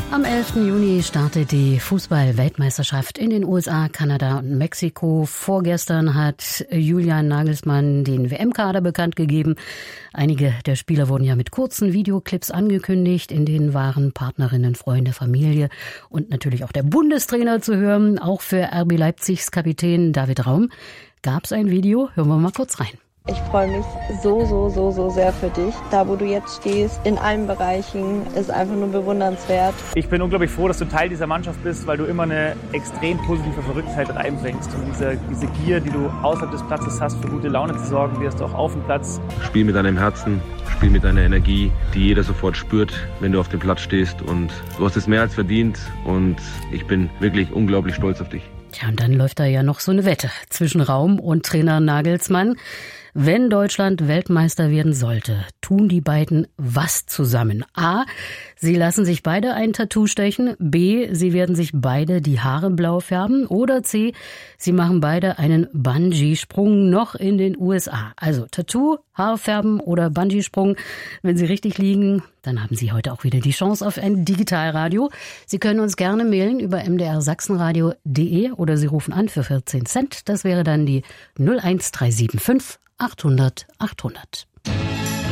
Am 11. Juni startet die Fußball-Weltmeisterschaft in den USA, Kanada und Mexiko. Vorgestern hat Julian Nagelsmann den WM-Kader bekannt gegeben. Einige der Spieler wurden ja mit kurzen Videoclips angekündigt. In denen waren Partnerinnen, Freunde, Familie und natürlich auch der Bundestrainer zu hören. Auch für RB Leipzigs Kapitän David Raum gab es ein Video. Hören wir mal kurz rein. Ich freue mich so sehr für dich. Da, wo du jetzt stehst, in allen Bereichen, ist einfach nur bewundernswert. Ich bin unglaublich froh, dass du Teil dieser Mannschaft bist, weil du immer eine extrem positive Verrücktheit reinbringst. Und diese Gier, die du außerhalb des Platzes hast, für gute Laune zu sorgen, wirst du auch auf dem Platz. Spiel mit deinem Herzen, spiel mit deiner Energie, die jeder sofort spürt, wenn du auf dem Platz stehst. Und du hast es mehr als verdient und ich bin wirklich unglaublich stolz auf dich. Tja, und dann läuft da ja noch so eine Wette zwischen Raum und Trainer Nagelsmann. Wenn Deutschland Weltmeister werden sollte, tun die beiden was zusammen? A, sie lassen sich beide ein Tattoo stechen. B, sie werden sich beide die Haare blau färben. Oder C, sie machen beide einen Bungee-Sprung noch in den USA. Also Tattoo, Haare färben oder Bungee-Sprung. Wenn Sie richtig liegen, dann haben Sie heute auch wieder die Chance auf ein Digitalradio. Sie können uns gerne mailen über mdrsachsenradio.de oder Sie rufen an für 14 Cent. Das wäre dann die 01375 800 800.